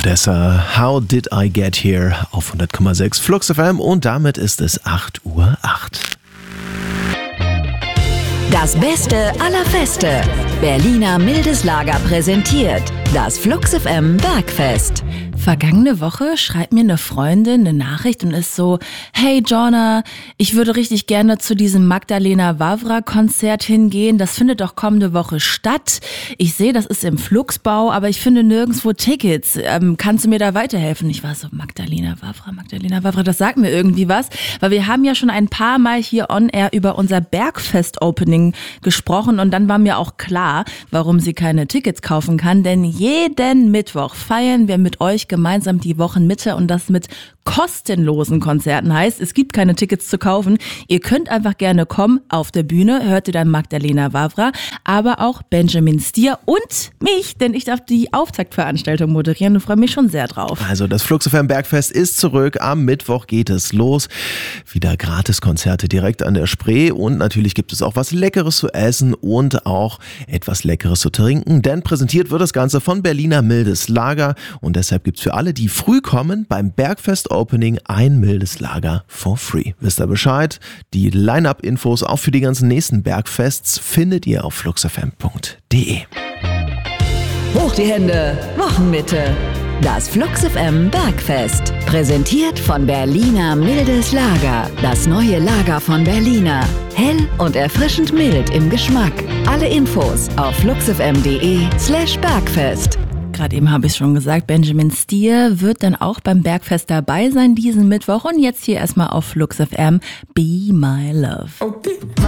Odessa, How Did I Get Here auf 100,6 Flux FM und damit ist es 8:08 Uhr. Das Beste aller Feste. Berliner Mildes Lager präsentiert das Flux FM Bergfest. Vergangene Woche schreibt mir eine Freundin eine Nachricht und ist so: Hey Jonna, ich würde richtig gerne zu diesem Magdalena Vavra-Konzert hingehen. Das findet doch kommende Woche statt. Ich sehe, das ist im Fluxbau, aber ich finde nirgendwo Tickets. Kannst du mir da weiterhelfen? Ich war so, Magdalena Vavra, das sagt mir irgendwie was. Weil wir haben ja schon ein paar Mal hier on air über unser Bergfest-Opening gesprochen und dann war mir auch klar, warum sie keine Tickets kaufen kann. Denn jeden Mittwoch feiern wir mit euch gemeinsam die Wochenmitte und das mit kostenlosen Konzerten heißt, es gibt keine Tickets zu kaufen. Ihr könnt einfach gerne kommen. Auf der Bühne hört ihr dann Magdalena Vavra, aber auch Benjamin Stier und mich, denn ich darf die Auftaktveranstaltung moderieren und freue mich schon sehr drauf. Also das Flux FM Bergfest ist zurück. Am Mittwoch geht es los. Wieder Gratiskonzerte direkt an der Spree und natürlich gibt es auch was Leckeres zu essen und auch etwas Leckeres zu trinken, denn präsentiert wird das Ganze von Berliner Mildes Lager und deshalb gibt es für alle, die früh kommen, beim Bergfest Opening ein mildes Lager for free. Wisst ihr Bescheid? Die Line-Up-Infos auch für die ganzen nächsten Bergfests findet ihr auf fluxfm.de. Hoch die Hände, Wochenmitte. Das Flux FM Bergfest. Präsentiert von Berliner Mildes Lager. Das neue Lager von Berliner. Hell und erfrischend mild im Geschmack. Alle Infos auf fluxfm.de/Bergfest. Gerade eben habe ich schon gesagt, Benjamin Stier wird dann auch beim Bergfest dabei sein diesen Mittwoch. Und jetzt hier erstmal auf Flux FM, Be My Love. Okay.